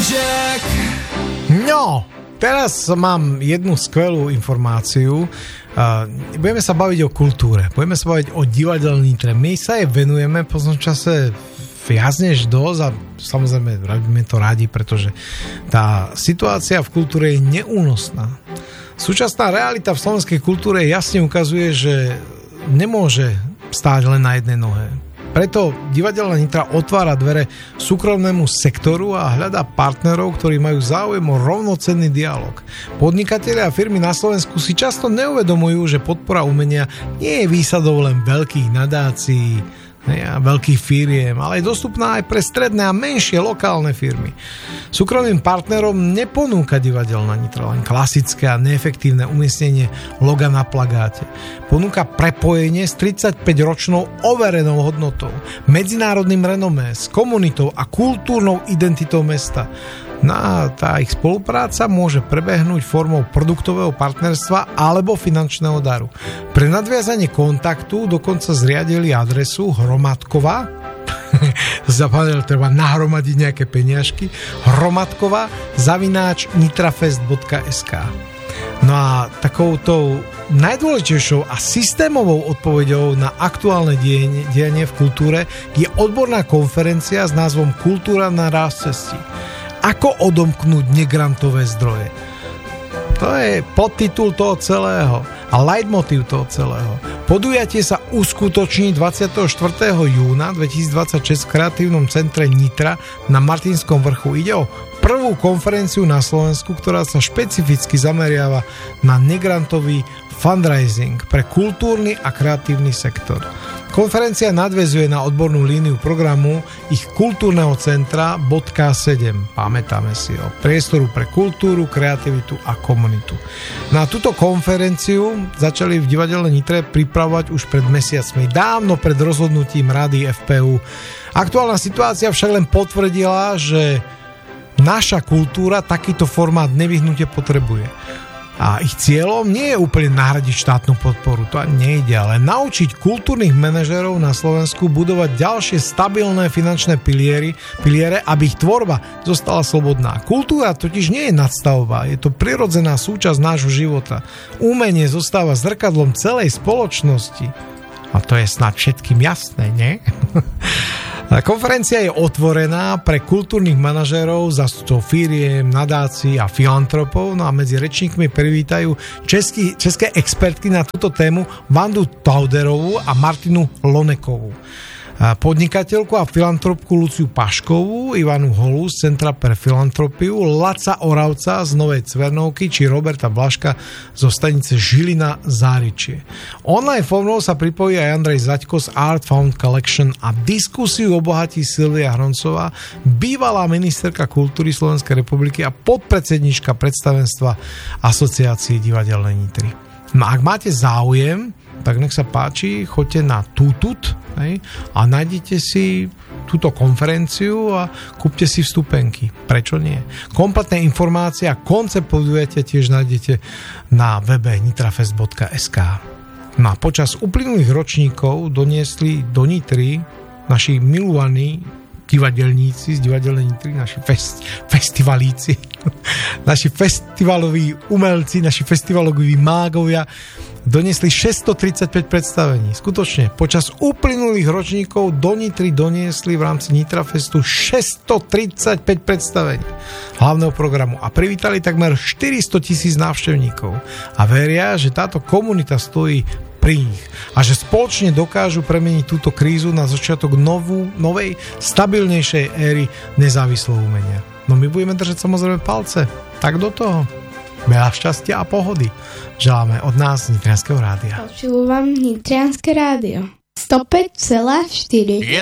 No, teraz mám jednu skvelú informáciu. Budeme sa baviť o kultúre, budeme sa baviť o divadelnej Nitre. My sa jej venujeme po tom čase viac než dosť a samozrejme robíme to radi, pretože tá situácia v kultúre je neúnosná. Súčasná realita v slovenskej kultúre jasne ukazuje, že nemôže stáť len na jednej nohe. Preto divadelná Nitra otvára dvere súkromnému sektoru a hľadá partnerov, ktorí majú záujem o rovnocenný dialog. Podnikatelia a firmy na Slovensku si často neuvedomujú, že podpora umenia nie je výsadou len veľkých nadácií a veľkých firiem, ale je dostupná aj pre stredné a menšie lokálne firmy. Súkromným partnerom neponúka divadelná Nitra len klasické a neefektívne umiestnenie loga na plagáte. Ponúka prepojenie s 35-ročnou overenou hodnotou, medzinárodným renomé, s komunitou a kultúrnou identitou mesta. Tá ich spolupráca môže prebehnúť formou produktového partnerstva alebo finančného daru. Pre nadviazanie kontaktu dokonca zriadili adresu Hromadková, treba nahromadiť nejaké peniažky, hromadková@nitrafest.sk. No a takouto najdôležitejšou a systémovou odpoveďou na aktuálne dianie v kultúre je odborná konferencia s názvom Kultúra na ráz cestí. Ako odomknúť negrantové zdroje? To je podtitul toho celého a leitmotív toho celého. Podujatie sa uskutoční 24. júna 2026 v Kreatívnom centre Nitra na Martinskom vrchu. Ide o prvú konferenciu na Slovensku, ktorá sa špecificky zameriava na negrantový fundraising pre kultúrny a kreatívny sektor. Konferencia nadväzuje na odbornú líniu programu ich kultúrneho centra .7. Pamätáme si o priestoru pre kultúru, kreativitu a komunitu. Na túto konferenciu začali v divadelnej Nitre pripravovať už pred mesiacmi, dávno pred rozhodnutím Rady FPU. Aktuálna situácia však len potvrdila, že naša kultúra takýto formát nevyhnute potrebuje. A ich cieľom nie je úplne nahradiť štátnu podporu, to ani nejde, ale naučiť kultúrnych manažérov na Slovensku budovať ďalšie stabilné finančné piliere, aby ich tvorba zostala slobodná. Kultúra totiž nie je nadstavba, je to prirodzená súčasť nášho života. Umenie zostáva zrkadlom celej spoločnosti. A to je snáď všetkým jasné, nie? Konferencia je otvorená pre kultúrnych manažérov, zástupcov firiem, nadácií a filantropov, no a medzi rečníkmi privítajú české expertky na túto tému Vandu Tauderovú a Martinu Lonekovú. Podnikateľku a filantropku Luciu Paškovú, Ivanu Holu z Centra pre filantropiu, Laca Oravca z Novej Cvernovky či Roberta Blaška zo stanice Žilina Záričie. Online formou sa pripojí aj Andrej Zaďko z Art Found Collection a diskusiu obohatí Silvia Hroncová, bývalá ministerka kultúry Slovenskej republiky a podpredsedníčka predstavenstva Asociácie divadelnej Nitry. No ak máte záujem, tak nech sa páči, choďte na Tutut a nájdete si túto konferenciu a kúpte si vstupenky. Prečo nie? Kompletné informácie a koncept podujatia tiež nájdete na webe nitrafest.sk. No a počas uplynulých ročníkov doniesli do Nitry naši milovaní divadelníci z divadelnej Nitry, naši festivalíci, naši festivaloví umelci, naši festivaloví mágovia doniesli 635 predstavení. Skutočne, počas uplynulých ročníkov do Nitry doniesli v rámci Nitrafestu 635 predstavení hlavného programu a privítali takmer 400 000 návštevníkov. A veria, že táto komunita stojí pri nich a že spoločne dokážu premeniť túto krízu na začiatok novej, stabilnejšej éry nezávislého umenia. No my budeme držať samozrejme palce. Tak do toho. Veľa šťastia a pohody želáme od nás z Nitrianskeho rádia. Počúvam Nitrianske rádio 105,4.